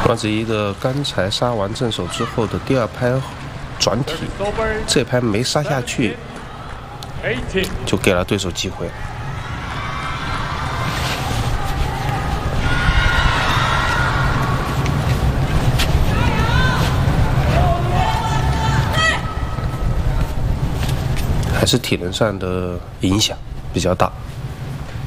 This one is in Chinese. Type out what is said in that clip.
段子一的刚才杀完正手之后的第二拍转体，这拍没杀下去，就给了对手机会。还是体能上的影响比较大。